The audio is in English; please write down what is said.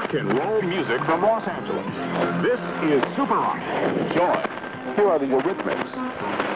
rock and roll music from Los Angeles. This is Super Rock. Enjoy. Here are the Eurythmics.